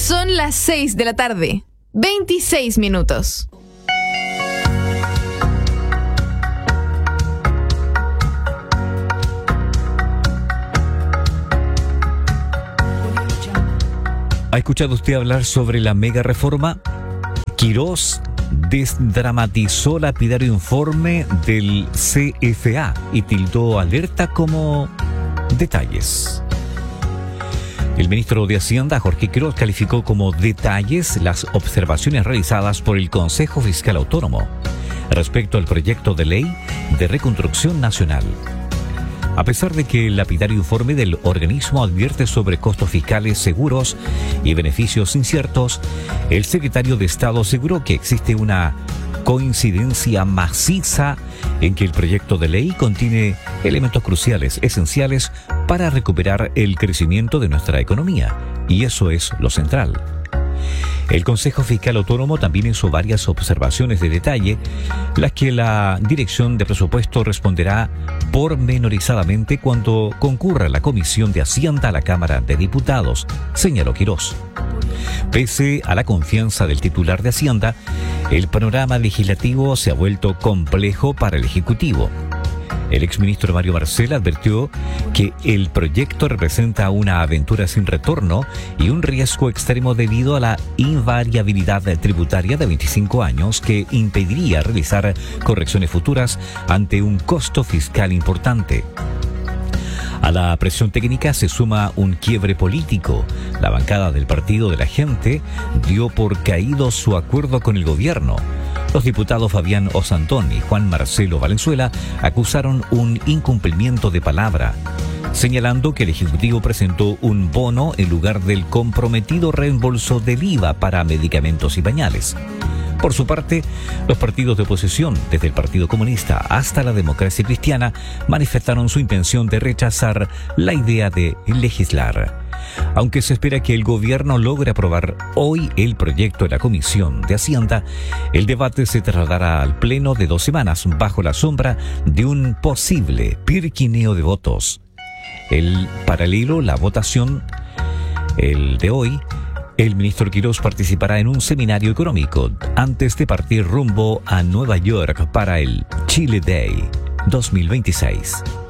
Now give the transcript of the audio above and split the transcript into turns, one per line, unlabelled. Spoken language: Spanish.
Son las 6 de la tarde, 26 minutos.
¿Ha escuchado usted hablar sobre la mega reforma? Quirós desdramatizó lapidario informe del CFA y tildó alerta como detalles. El ministro de Hacienda, Jorge Quirós, calificó como detalles las observaciones realizadas por el Consejo Fiscal Autónomo respecto al proyecto de ley de reconstrucción nacional. A pesar de que el lapidario informe del organismo advierte sobre costos fiscales seguros y beneficios inciertos, el secretario de Estado aseguró que existe una coincidencia maciza en que el proyecto de ley contiene elementos cruciales, esenciales para recuperar el crecimiento de nuestra economía, y eso es lo central. El Consejo Fiscal Autónomo también hizo varias observaciones de detalle, las que la Dirección de Presupuesto responderá pormenorizadamente cuando concurra la Comisión de Hacienda a la Cámara de Diputados, señaló Quirós. Pese a la confianza del titular de Hacienda, el panorama legislativo se ha vuelto complejo para el Ejecutivo. El exministro Mario Marcel advirtió que el proyecto representa una aventura sin retorno y un riesgo extremo debido a la invariabilidad tributaria de 25 años que impediría realizar correcciones futuras ante un costo fiscal importante. A la presión técnica se suma un quiebre político. La bancada del Partido de la Gente dio por caído su acuerdo con el gobierno. Los diputados Fabián Osantón y Juan Marcelo Valenzuela acusaron un incumplimiento de palabra, señalando que el Ejecutivo presentó un bono en lugar del comprometido reembolso del IVA para medicamentos y pañales. Por su parte, los partidos de oposición, desde el Partido Comunista hasta la Democracia Cristiana, manifestaron su intención de rechazar la idea de legislar. Aunque se espera que el gobierno logre aprobar hoy el proyecto de la Comisión de Hacienda, el debate se trasladará al pleno de 2 semanas bajo la sombra de un posible pirquineo de votos. El paralelo, la votación, el de hoy, el ministro Quirós participará en un seminario económico antes de partir rumbo a Nueva York para el Chile Day 2026.